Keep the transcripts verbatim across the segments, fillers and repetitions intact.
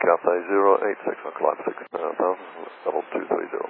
Cathay zero eight six on climb six thousand, level two three zero.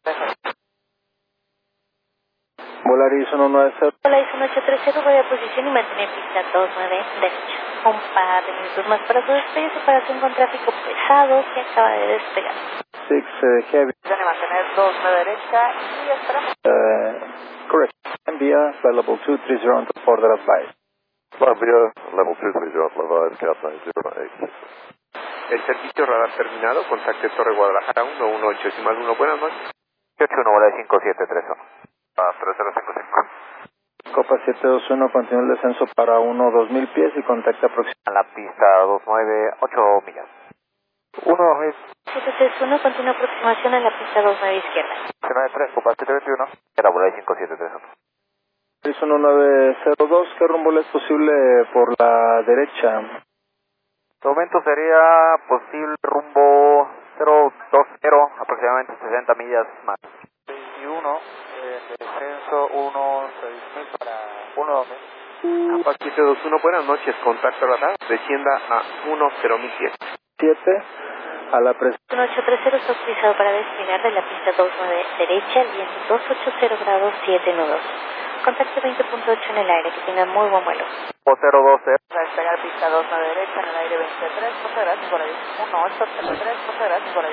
Volaris uno nueve cero. Volaris uno ocho tres cero, voy a posición y mantener pista dos nueve derecha. Un par de minutos más para su despegue, separación con tráfico pesado que acaba de despegar. six uh, heavy. Van a mantener dos nueve derecha y esperamos. Uh, correct. Via level two three zero on the further advice. Climb via level two three zero, Levi's Cathay zero eight six. El servicio radar terminado, contacte Torre Guadalajara uno uno ocho decimal uno, buenas noches. ocho uno, Volaris cinco siete tres uno. Ah, tres cero cinco cinco. Copa siete dos uno, continúa el descenso para uno dos mil pies y contacta aproximadamente. A la pista dos nueve ocho millas. uno es siete tres uno, continúa aproximación a la pista dos nueve izquierda. nueve tres, Copa siete veintiuno. Era Volaris cinco siete tres uno. Es uno nueve cero dos, ¿qué rumbo le es posible por la derecha? De momento sería posible rumbo cero dos cero, aproximadamente sesenta millas más. veintiuno, eh, descenso uno seis mil para uno dos mil. APAC siete dos uno, buenas noches, contacto radar, descienda a uno cero mil pies. siete, a la presión. uno ocho tres cero está autorizado para despegar de la pista dos nueve derecha, el viento dos ocho cero grados siete nudos. Contacto veinte punto ocho en el aire, que tengan muy buen vuelo. O cero dos cero. Para despegar pista dos nueve derecha en el aire veintitrés, muchas gracias por ahí. uno ocho cero tres, muchas gracias por ahí.